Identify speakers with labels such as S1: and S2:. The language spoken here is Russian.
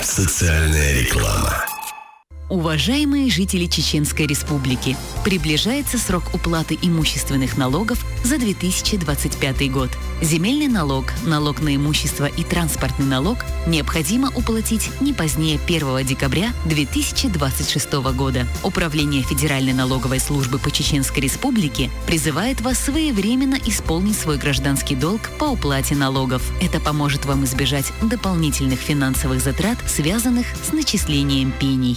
S1: Социальная реклама.
S2: Уважаемые жители Чеченской Республики, приближается срок уплаты имущественных налогов за 2025 год. Земельный налог, налог на имущество и транспортный налог необходимо уплатить не позднее 1 декабря 2026 года. Управление Федеральной налоговой службы по Чеченской Республике призывает вас своевременно исполнить свой гражданский долг по уплате налогов. Это поможет вам избежать дополнительных финансовых затрат, связанных с начислением пений.